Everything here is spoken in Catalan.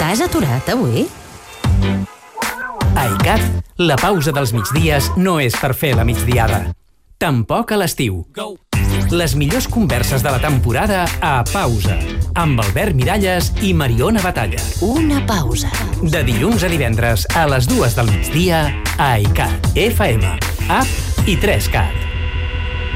T'has aturat avui? A ICAT, la pausa dels migdies no és per fer la migdiada. Tampoc a l'estiu. Les millors converses de la temporada a Pausa, amb Albert Miralles i Mariona Batalla. Una pausa. De dilluns a divendres a les 2 del migdia a ICAT FM, app i 3CAT.